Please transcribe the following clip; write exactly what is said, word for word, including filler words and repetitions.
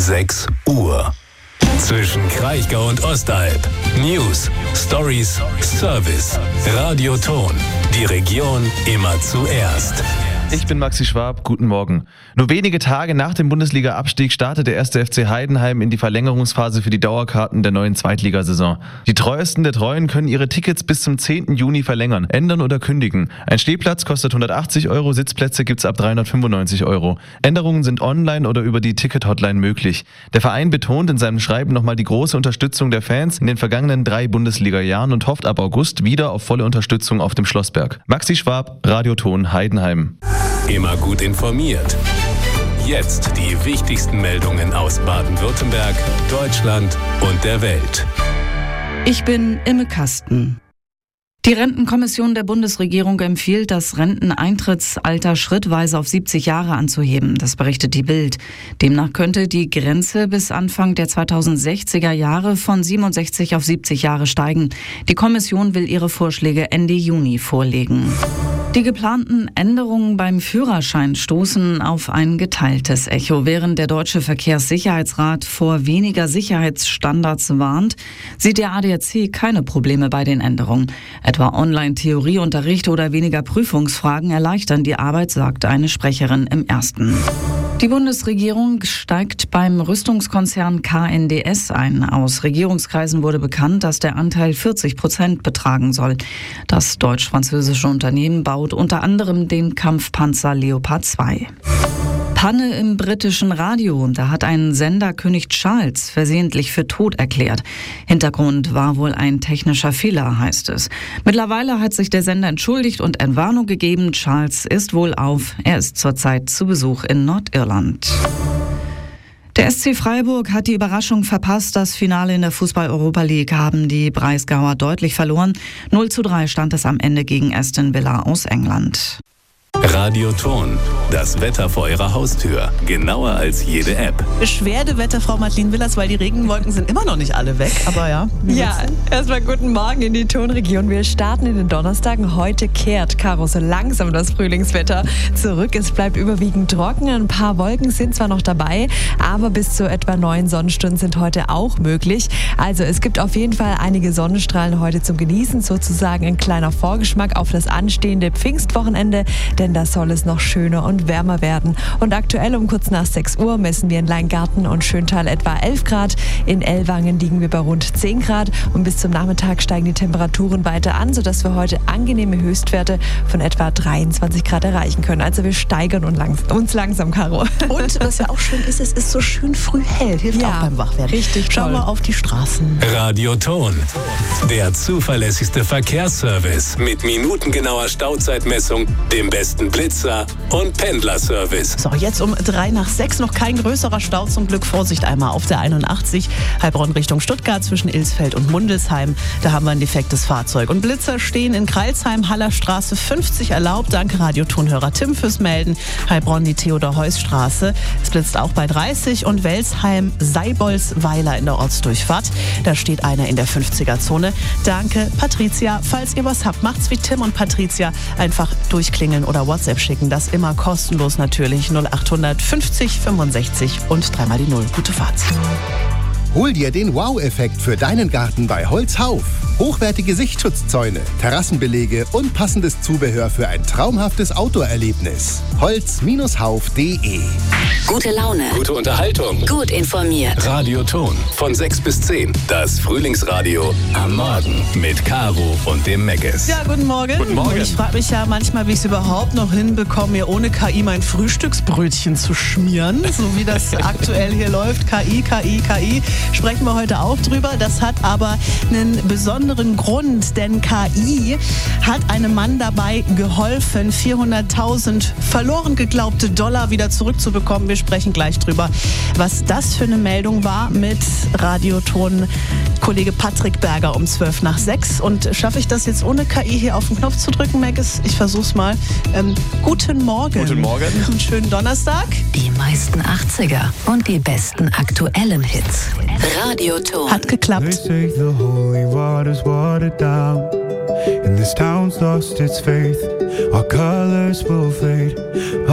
sechs Uhr. Zwischen Kraichgau und Ostalb. News, Stories, Service. Radio Ton. Die Region immer zuerst. Ich bin Maxi Schwab, guten Morgen. Nur wenige Tage nach dem Bundesliga-Abstieg startet der erste F C Heidenheim in die Verlängerungsphase für die Dauerkarten der neuen Zweitligasaison. Die Treuesten der Treuen können ihre Tickets bis zum zehnten Juni verlängern, ändern oder kündigen. Ein Stehplatz kostet hundertachtzig Euro, Sitzplätze gibt's ab dreihundertfünfundneunzig Euro. Änderungen sind online oder über die Ticket-Hotline möglich. Der Verein betont in seinem Schreiben nochmal die große Unterstützung der Fans in den vergangenen drei Bundesliga-Jahren und hofft ab August wieder auf volle Unterstützung auf dem Schlossberg. Maxi Schwab, Radio Ton, Heidenheim. Immer gut informiert. Jetzt die wichtigsten Meldungen aus Baden-Württemberg, Deutschland und der Welt. Ich bin Imme Kasten. Die Rentenkommission der Bundesregierung empfiehlt, das Renteneintrittsalter schrittweise auf siebzig Jahre anzuheben. Das berichtet die Bild. Demnach könnte die Grenze bis Anfang der zweitausendsechziger Jahre von siebenundsechzig auf siebzig Jahre steigen. Die Kommission will ihre Vorschläge Ende Juni vorlegen. Die geplanten Änderungen beim Führerschein stoßen auf ein geteiltes Echo. Während der Deutsche Verkehrssicherheitsrat vor weniger Sicherheitsstandards warnt, sieht der A D A C keine Probleme bei den Änderungen. Etwa Online-Theorieunterricht oder weniger Prüfungsfragen erleichtern die Arbeit, sagt eine Sprecherin im Ersten. Die Bundesregierung steigt beim Rüstungskonzern K N D S ein. Aus Regierungskreisen wurde bekannt, dass der Anteil vierzig Prozent betragen soll. Das deutsch-französische Unternehmen baut unter anderem den Kampfpanzer Leopard zwei. Panne im britischen Radio. Da hat ein Sender König Charles versehentlich für tot erklärt. Hintergrund war wohl ein technischer Fehler, heißt es. Mittlerweile hat sich der Sender entschuldigt und Entwarnung gegeben. Charles ist wohlauf. Er ist zurzeit zu Besuch in Nordirland. Der S C Freiburg hat die Überraschung verpasst. Das Finale in der Fußball-Europa League haben die Breisgauer deutlich verloren. null zu drei stand es am Ende gegen Aston Villa aus England. Radio Ton, das Wetter vor Ihrer Haustür. Genauer als jede App. Beschwerdewetter, Frau Martin Willers, weil die Regenwolken sind immer noch nicht alle weg. Aber ja. Ja, erstmal guten Morgen in die Tonregion. Wir starten in den Donnerstagen. Heute kehrt Caro so langsam das Frühlingswetter zurück. Es bleibt überwiegend trocken. Ein paar Wolken sind zwar noch dabei, aber bis zu etwa neun Sonnenstunden sind heute auch möglich. Also es gibt auf jeden Fall einige Sonnenstrahlen heute zum Genießen. Sozusagen ein kleiner Vorgeschmack auf das anstehende Pfingstwochenende. Denn da soll es noch schöner und wärmer werden. Und aktuell um kurz nach sechs Uhr messen wir in Leingarten und Schöntal etwa elf Grad. In Ellwangen liegen wir bei rund zehn Grad. Und bis zum Nachmittag steigen die Temperaturen weiter an, sodass wir heute angenehme Höchstwerte von etwa dreiundzwanzig Grad erreichen können. Also wir steigern uns langsam, uns langsam, Caro. Und was ja auch schön ist, es ist so schön früh hell. Hilft ja, auch beim Wachwerden. Richtig Schauen toll. wir auf die Straßen. Radio Ton, der zuverlässigste Verkehrsservice mit minutengenauer Stauzeitmessung, dem besten Blitzer und Pendlerservice. So, jetzt um drei nach sechs noch kein größerer Stau zum Glück. Vorsicht einmal auf der einundachtzig, Heilbronn Richtung Stuttgart zwischen Ilsfeld und Mundelsheim. Da haben wir ein defektes Fahrzeug. Und Blitzer stehen in Kreilsheim, Hallerstraße fünfzig erlaubt. Danke Radio-Tonhörer Tim fürs Melden. Heilbronn die Theodor-Heuss-Straße. Es blitzt auch bei dreißig und Welsheim Seibolsweiler in der Ortsdurchfahrt. Da steht einer in der fünfziger-Zone. Danke Patricia. Falls ihr was habt, macht's wie Tim und Patricia. Einfach durchklingeln oder WhatsApp schicken. Das immer kostenlos natürlich. null achthundert fünfzig fünfundsechzig und dreimal die Null. Gute Fahrt. Hol dir den Wow-Effekt für deinen Garten bei Holzhauf. Hochwertige Sichtschutzzäune, Terrassenbelege und passendes Zubehör für ein traumhaftes Outdoor-Erlebnis. Holz Hauf punkt de. Gute Laune. Gute Unterhaltung. Gut informiert. Radio Ton von sechs bis zehn. Das Frühlingsradio am Morgen mit Caro und dem Meckes. Ja, guten Morgen. Guten Morgen. Und ich frage mich ja manchmal, wie ich es überhaupt noch hinbekomme, mir ohne K I mein Frühstücksbrötchen zu schmieren. So wie das aktuell hier läuft. K I, K I, K I. Sprechen wir heute auch drüber. Das hat aber einen besonderen Grund, denn K I hat einem Mann dabei geholfen, vierhunderttausend verloren geglaubte Dollar wieder zurückzubekommen. Wir sprechen gleich drüber, was das für eine Meldung war mit Radioton-Kollege Patrick Berger um zwölf nach sechs. Und schaffe ich das jetzt ohne K I hier auf den Knopf zu drücken, Meckes? Ich versuch's mal. Ähm, guten Morgen. Guten Morgen. Einen schönen Donnerstag. Die meisten achtziger und die besten aktuellen Hits. Radioton. Hat geklappt. They say the holy water's watered down, and this town's lost its faith. Our colors will fade.